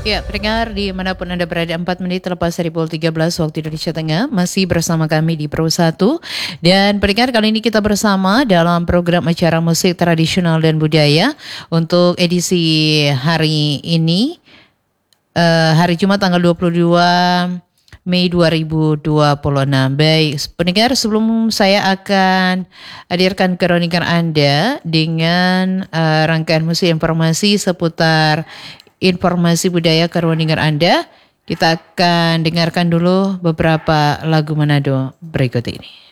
Ya, pendengar dimanapun Anda berada, 4 menit lepas dari pukul 13 waktu Indonesia Tengah, masih bersama kami di Pro 1. Dan pendengar, kali ini kita bersama dalam program acara musik tradisional dan budaya untuk edisi hari ini, hari Jumat tanggal 22 Mei 2026. Baik, pendengar, sebelum saya akan hadirkan keunikan Anda dengan rangkaian musik informasi seputar informasi budaya keruningan Anda, kita akan dengarkan dulu beberapa lagu Manado berikut ini.